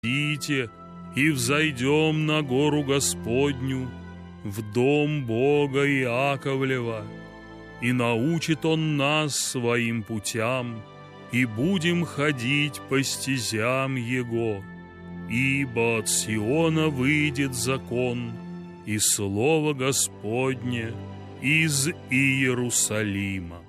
«Идите и взойдем на гору Господню, в дом Бога Иаковлева, и научит Он нас своим путям, и будем ходить по стезям Его. Ибо от Сиона выйдет закон, и слово Господне из Иерусалима».